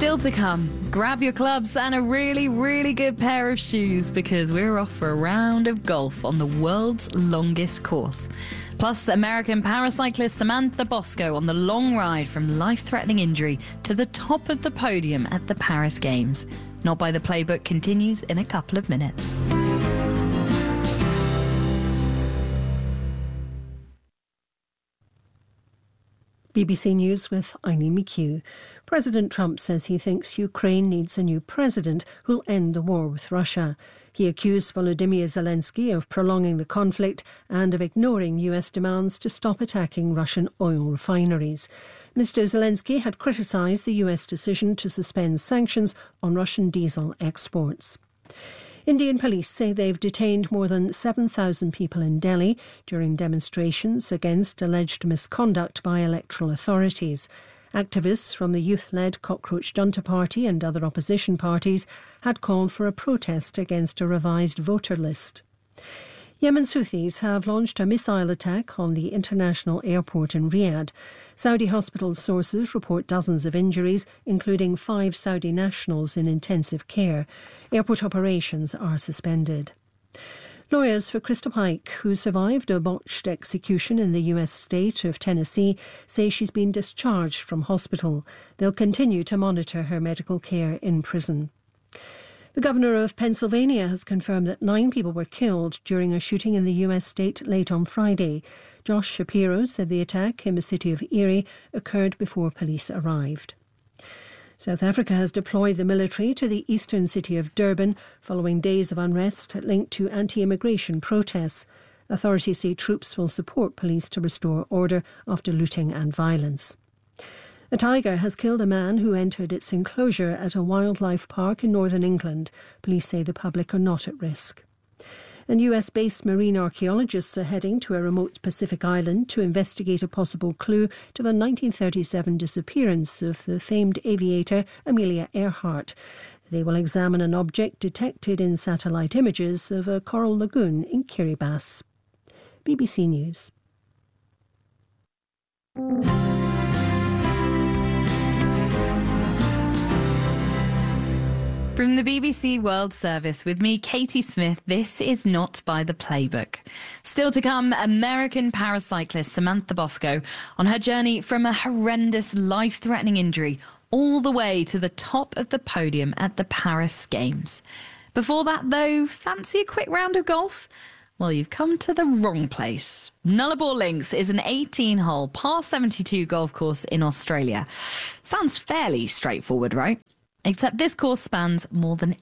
Still to come, grab your clubs and a really, really good pair of shoes because we're off for a round of golf on the world's longest course. Plus, American paracyclist Samantha Bosco on the long ride from life-threatening injury to the top of the podium at the Paris Games. Not by the Playbook continues in a couple of minutes. BBC News with Eileen McHugh. President Trump says he thinks Ukraine needs a new president who'll end the war with Russia. He accused Volodymyr Zelensky of prolonging the conflict and of ignoring US demands to stop attacking Russian oil refineries. Mr. Zelensky had criticised the US decision to suspend sanctions on Russian diesel exports. Indian police say they've detained more than 7,000 people in Delhi during demonstrations against alleged misconduct by electoral authorities. Activists from the youth-led Cockroach Junta Party and other opposition parties had called for a protest against a revised voter list. Yemen's Houthis have launched a missile attack on the international airport in Riyadh. Saudi hospital sources report dozens of injuries, including 5 Saudi nationals in intensive care. Airport operations are suspended. Lawyers for Krista Pike, who survived a botched execution in the US state of Tennessee, say she's been discharged from hospital. They'll continue to monitor her medical care in prison. The governor of Pennsylvania has confirmed that 9 people were killed during a shooting in the US state late on Friday. Josh Shapiro said the attack in the city of Erie occurred before police arrived. South Africa has deployed the military to the eastern city of Durban following days of unrest linked to anti-immigration protests. Authorities say troops will support police to restore order after looting and violence. A tiger has killed a man who entered its enclosure at a wildlife park in northern England. Police say the public are not at risk. And US-based marine archaeologists are heading to a remote Pacific island to investigate a possible clue to the 1937 disappearance of the famed aviator Amelia Earhart. They will examine an object detected in satellite images of a coral lagoon in Kiribati. BBC News. From the BBC World Service with me, Katie Smith, this is Not by the Playbook. Still to come, American paracyclist Samantha Bosco on her journey from a horrendous life-threatening injury all the way to the top of the podium at the Paris Games. Before that, though, fancy a quick round of golf? Well, you've come to the wrong place. Nullarbor Links is an 18-hole par 72 golf course in Australia. Sounds fairly straightforward, right? Except this course spans more than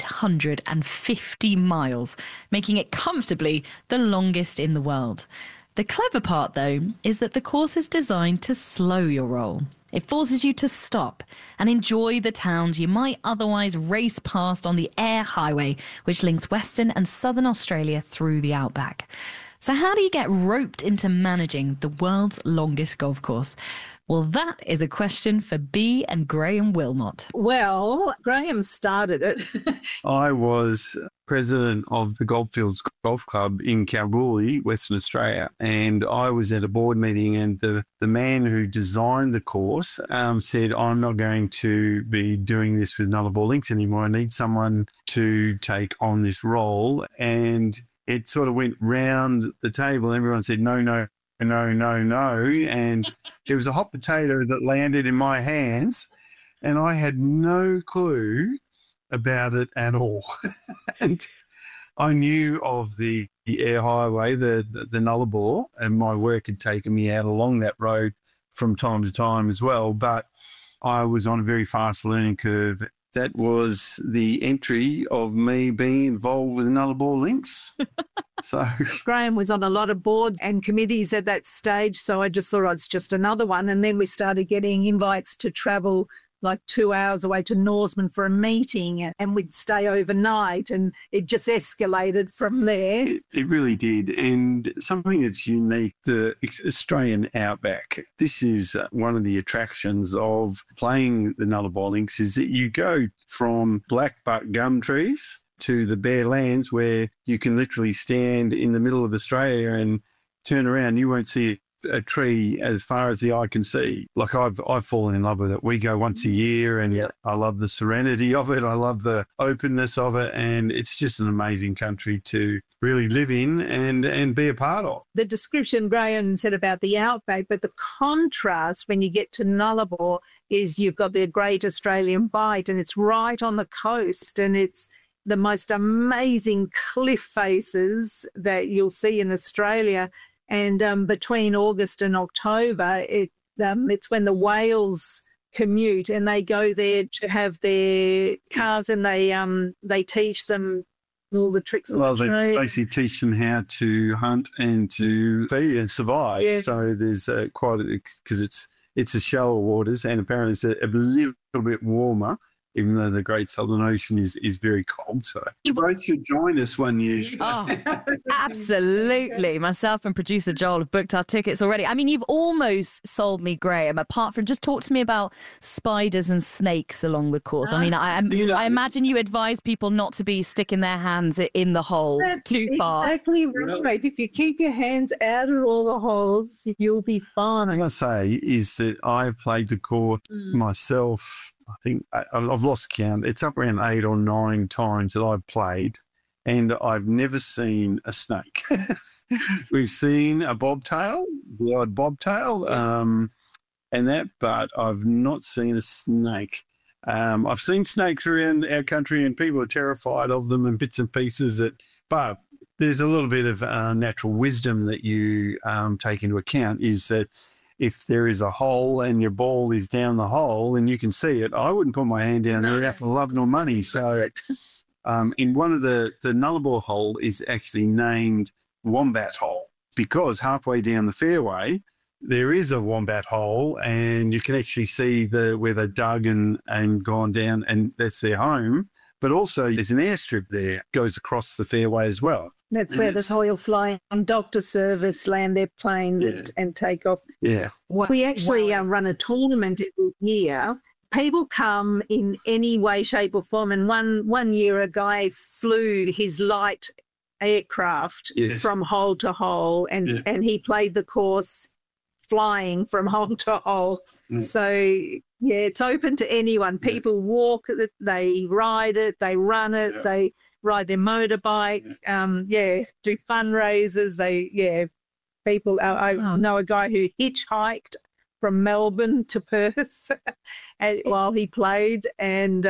850 miles, making it comfortably the longest in the world. The clever part, though, is that the course is designed to slow your roll. It forces you to stop and enjoy the towns you might otherwise race past on the Air Highway, which links Western and Southern Australia through the outback. So how do you get roped into managing the world's longest golf course? Well, that is a question for Bea and Graham Wilmot. Well, Graham started it. I was president of the Goldfields Golf Club in Kalgoorlie, Western Australia, and I was at a board meeting, and the man who designed the course said, I'm not going to be doing this with Nullarbor Links anymore. I need someone to take on this role. And it sort of went round the table and everyone said, no, no, no, no, no. And it was a hot potato that landed in my hands and I had no clue about it at all. And I knew of the Air Highway, the Nullarbor, and my work had taken me out along that road from time to time as well. But I was on a very fast learning curve. That was the entry of me being involved with Nullarbor Links. So Graham was on a lot of boards and committees at that stage, so I just thought it's just another one. And then we started getting invites to travel like 2 hours away to Norseman for a meeting, and we'd stay overnight, and it just escalated from there. It really did. And something that's unique, the Australian outback, this is one of the attractions of playing the Nullarbor Links, is that you go from blackbutt gum trees to the bare lands where you can literally stand in the middle of Australia and turn around. You won't see a tree as far as the eye can see. Like I've fallen in love with it. We go once a year, and I love the serenity of it. I love the openness of it, and it's just an amazing country to really live in and be a part of. The description Graham said about the outback, but the contrast when you get to Nullarbor is you've got the Great Australian Bight, and it's right on the coast, and it's the most amazing cliff faces that you'll see in Australia. And between August and October, it's when the whales commute, and they go there to have their calves, and they teach them all the tricks of the trade. Well, they basically teach them how to hunt and to feed and survive. Yeah. So there's because it's a shallow waters, and apparently it's a little bit warmer, even though the Great Southern Ocean is very cold. So you both should join us one year. Oh, absolutely. Myself and producer Joel have booked our tickets already. I mean, you've almost sold me, Graham, apart from just talk to me about spiders and snakes along the course. I mean, I imagine you advise people not to be sticking their hands in the hole too far. Exactly right. If you keep your hands out of all the holes, you'll be fine. What I say is that I've played the course myself. I think I've lost count. It's up around 8 or 9 times that I've played, and I've never seen a snake. We've seen a bobtail, the odd bobtail, and that, but I've not seen a snake. I've seen snakes around our country, and people are terrified of them and bits and pieces. But there's a little bit of natural wisdom that you take into account, is that if there is a hole and your ball is down the hole and you can see it, I wouldn't put my hand down there for love nor money. So in one of the Nullarbor hole is actually named Wombat Hole, because halfway down the fairway there is a wombat hole, and you can actually see where they dug and gone down, and that's their home. But also there's an airstrip there, goes across the fairway as well. That's where the Royal Flying Doctor Service land their planes and take off. Yeah. We actually run a tournament every year. People come in any way, shape or form. And one year a guy flew his light aircraft from hole to hole, and he played the course flying from hole to hole. So, yeah, it's open to anyone. People walk it, they ride it, they run it, they ride their motorbike, do fundraisers. People. I know a guy who hitchhiked from Melbourne to Perth while he played, and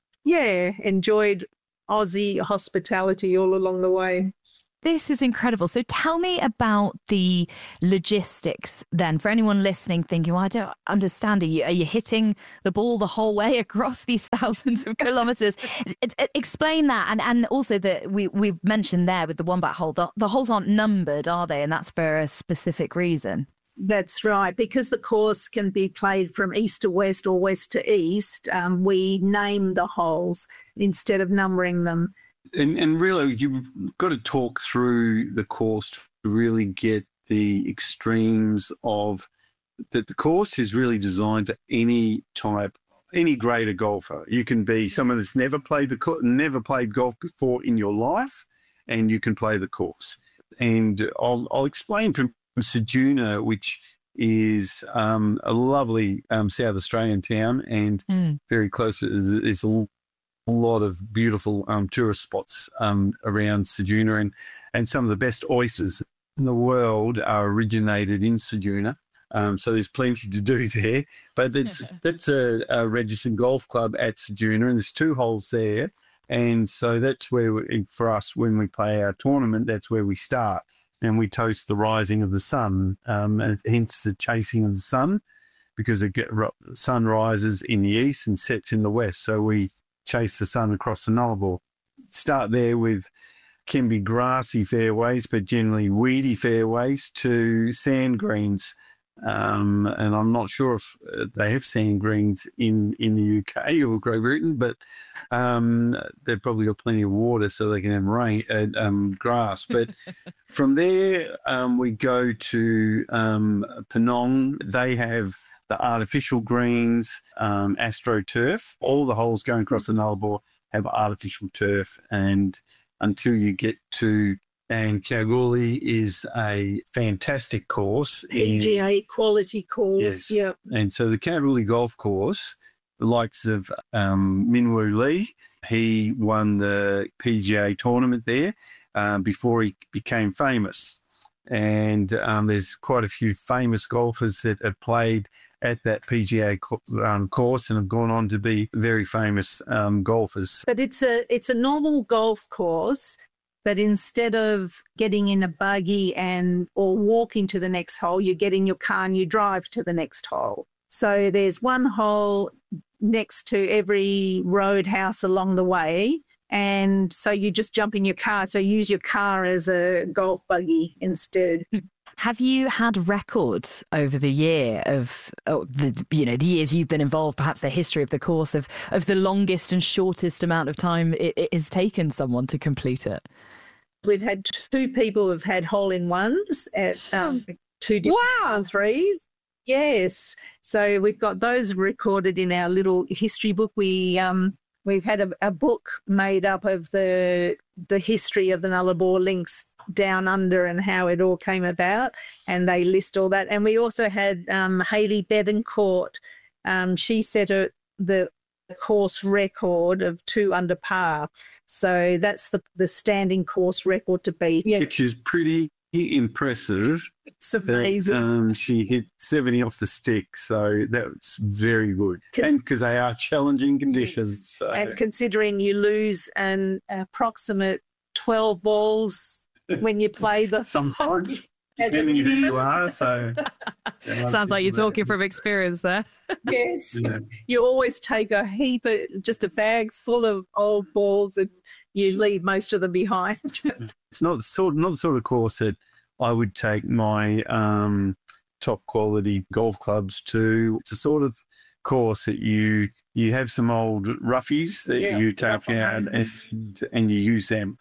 enjoyed Aussie hospitality all along the way. This is incredible. So tell me about the logistics then, for anyone listening thinking, well, I don't understand. Are you hitting the ball the whole way across these thousands of kilometres? Explain that. And also that we've mentioned there with the Wombat Hole, the holes aren't numbered, are they? And that's for a specific reason. That's right. Because the course can be played from east to west or west to east, we name the holes instead of numbering them. And really, you've got to talk through the course to really get the extremes of that. The course is really designed for any greater golfer. You can be someone that's never played golf before in your life, and you can play the course. And I'll explain from Ceduna, which is a lovely South Australian town, and very close is a lot of beautiful tourist spots around Ceduna, and some of the best oysters in the world are originated in Ceduna. So there's plenty to do there. But that's a registered golf club at Ceduna, and there's 2 holes there. And so that's where, for us, when we play our tournament, that's where we start. And we toast the rising of the sun, and hence the chasing of the sun, because the sun rises in the east and sets in the west. So we chase the sun across the Nullarbor. Start there with, can be grassy fairways, but generally weedy fairways, to sand greens. And I'm not sure if they have sand greens in the UK or Great Britain, but they've probably got plenty of water so they can have grass. But from there, we go to Penong. They have the artificial greens, AstroTurf. All the holes going across the Nullarbor have artificial turf, and until you get to And Kalgoorlie is a fantastic course. PGA quality course. Yes. Yep. And so the Kalgoorlie Golf Course, the likes of Minwoo Lee, he won the PGA tournament there before he became famous. And there's quite a few famous golfers that have played at that PGA course and have gone on to be very famous golfers. But it's a normal golf course, but instead of getting in a buggy or walking to the next hole, you get in your car and you drive to the next hole. So there's one hole next to every roadhouse along the way. And so you just jump in your car. So use your car as a golf buggy instead. Have you had records over the year of the years you've been involved, perhaps the history of the course of the longest and shortest amount of time it has taken someone to complete it? We've had 2 people who've had hole-in-ones at 2 different threes. Yes. So we've got those recorded in our little history book. We've had a book made up of the history of the Nullarbor links down under and how it all came about, and they list all that. And we also had Hayley Betancourt. She set the course record of 2 under par. So that's the standing course record to beat. Yeah. Which is pretty impressive. It's amazing. She hit 70 off the stick, so that's very good. And because they are challenging conditions. So. And considering you lose an approximate 12 balls when you play the sometimes. Depending who you are, so... Sounds like you're talking from experience there. Yes. Yeah. You always take just a bag full of old balls and you leave most of them behind. It's not the sort of course that I would take my top quality golf clubs to. It's a sort of course that you have some old roughies that you take out and you use them.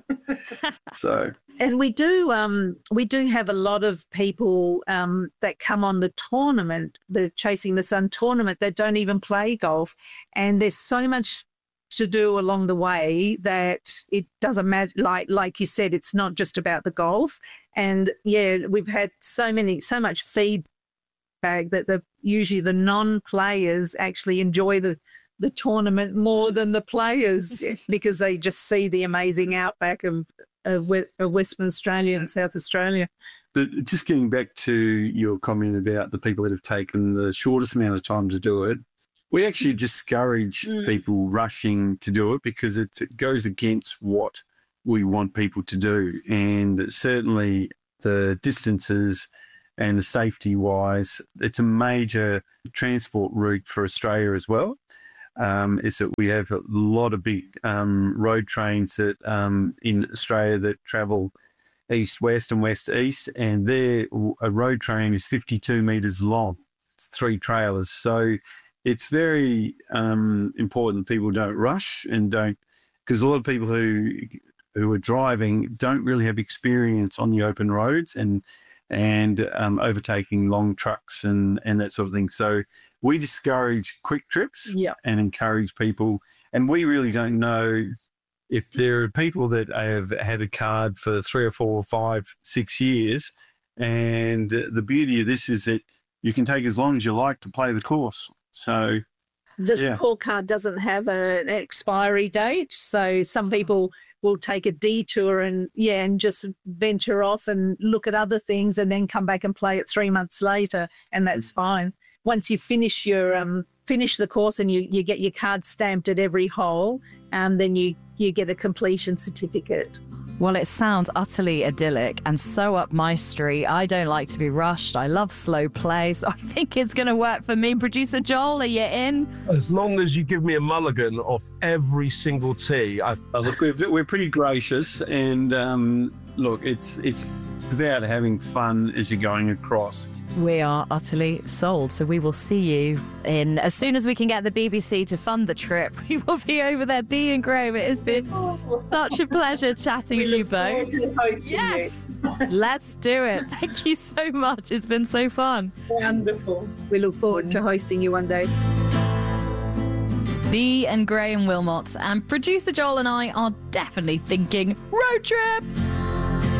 So... And we do have a lot of people that come on the tournament, the Chasing the Sun tournament, that don't even play golf. And there's so much to do along the way that it doesn't matter. Like you said, it's not just about the golf. And yeah, we've had so much feedback that usually the non-players actually enjoy the tournament more than the players because they just see the amazing outback of Western Australia and South Australia. But just getting back to your comment about the people that have taken the shortest amount of time to do it, we actually discourage people rushing to do it because it goes against what we want people to do. And certainly the distances and the safety-wise, it's a major transport route for Australia as well. Is that we have a lot of big road trains that in Australia that travel east-west and west-east, and a road train is 52 metres long. It's 3 trailers. So it's very important that people don't rush and don't, because a lot of people who are driving don't really have experience on the open roads and overtaking long trucks and that sort of thing. So we discourage quick trips and encourage people. And we really don't know if there are people that have had a card for 3 or 4 or 5, 6 years. And the beauty of this is that you can take as long as you like to play the course. So this poor card doesn't have an expiry date. So some people will take a detour and just venture off and look at other things and then come back and play it 3 months later, and that's fine. Once you finish the course and you get your card stamped at every hole, then you get a completion certificate. Well, it sounds utterly idyllic and so up my street. I don't like to be rushed. I love slow play, so I think it's going to work for me. Producer Joel, are you in? As long as you give me a mulligan off every single tee. Look, we're pretty gracious, and look, it's about having fun as you're going across. We are utterly sold, so we will see you as soon as we can get the BBC to fund the trip. We will be over there. Bea and Graham, it has been such a pleasure chatting to you both. Yes, let's do it. Thank you so much. It's been so fun. Wonderful. We look forward to hosting you one day. Bea and Graham Wilmot, and producer Joel and I are definitely thinking road trip.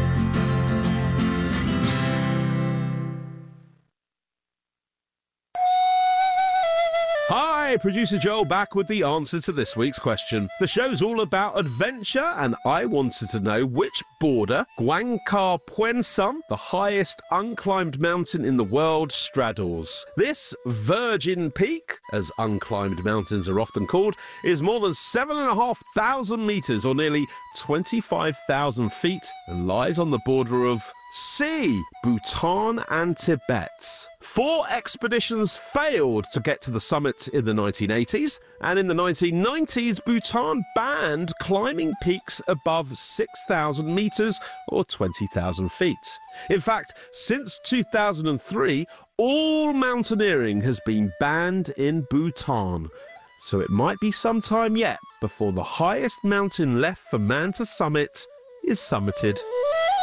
Hi, producer Joel back with the answer to this week's question. The show's all about adventure, and I wanted to know which border Guangca Puensum, the highest unclimbed mountain in the world, straddles. This virgin peak, as unclimbed mountains are often called, is more than 7,500 metres, or nearly 25,000 feet, and lies on the border of C, Bhutan and Tibet. 4 expeditions failed to get to the summit in the 1980s, and in the 1990s, Bhutan banned climbing peaks above 6,000 metres or 20,000 feet. In fact, since 2003, all mountaineering has been banned in Bhutan. So it might be some time yet before the highest mountain left for man to summit is summited.